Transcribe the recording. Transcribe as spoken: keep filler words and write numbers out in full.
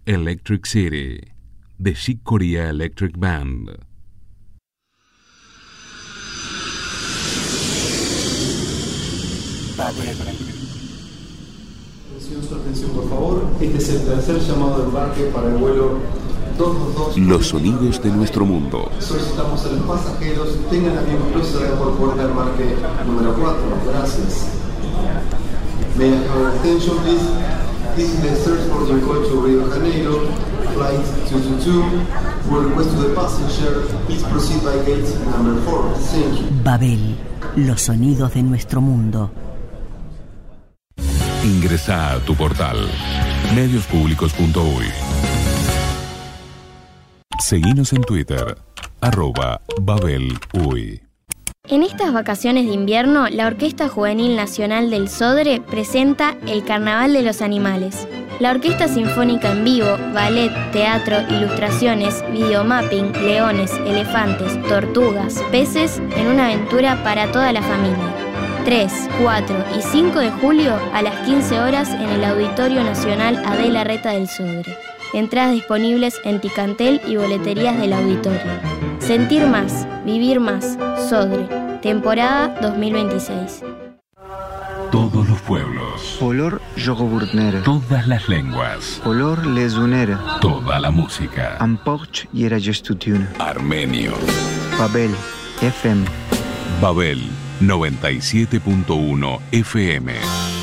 Electric City, de Chick Corea Electric Band. Atención, su atención, por favor. Este es el tercer llamado de embarque para el vuelo doscientos veintidós. Los sonidos de nuestro mundo. Solicitamos a los pasajeros tengan la bien cruzada por puerta de embarque número cuatro. Gracias. May I have your attention, please? This is the search for your call to Rio de Janeiro, flight two two two. For request to the passenger, please proceed by gate number four. Thank you. Babel, los sonidos de nuestro mundo. Ingresa a tu portal medios públicos punto uy. Seguinos en Twitter, arroba Babel Uy. En estas vacaciones de invierno, la Orquesta Juvenil Nacional del Sodre presenta el Carnaval de los Animales. La Orquesta Sinfónica en vivo, ballet, teatro, ilustraciones, videomapping, leones, elefantes, tortugas, peces, en una aventura para toda la familia. tres, cuatro y cinco de julio a las quince horas en el Auditorio Nacional Adela Reta del Sodre. Entradas disponibles en Ticantel y boleterías del auditorio. Sentir más, vivir más, Sodre, temporada dos mil veintiséis. Todos los pueblos. Olor yogoburtner. Todas las lenguas. Olor lesuner. Toda la música. Amporch yera gestutune. Armenio. Babel F M. Babel noventa y siete punto uno F M.